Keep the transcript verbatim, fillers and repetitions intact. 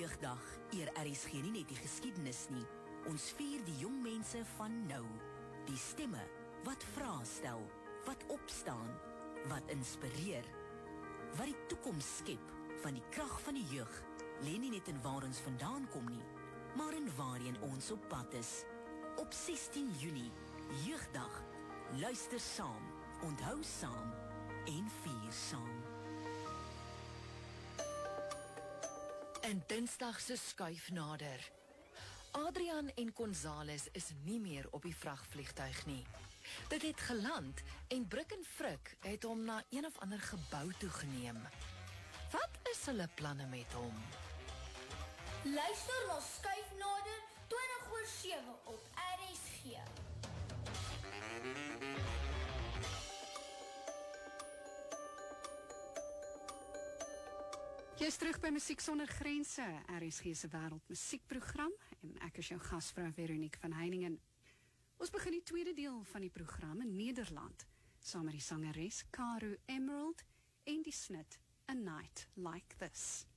Jeugdag eer R S G nie net die geskiedenis nie. Ons vier die jong mense van nou. Die stemme wat vrae stel, wat opstaan, wat inspireer. Wat die toekoms skep van die krag van die jeug, lê nie net in waar ons vandaan kom nie, maar in waarheen ons op pad is. Op sestien Junie, Jeugdag, luister saam, onthou saam en vier saam. En Dinsdag se skuif nader. Adrian en Gonzales is nie meer op die vragvliegtuig nie. Dit het geland en Brik en Frik het hom na een of ander gebou toegeneem. Wat is hulle planne met hom? Luister na skuif nader twintig oor sewe op R S G. Jy is terug by Musiek Sonder Grense, R S G se wêreld musiekprogram, en ek is jou gasvrou Veronique van Heiningen. Ons begin die tweede deel van die program in Nederland, saam met die sangeres Caro Emerald en die snit A Night Like This.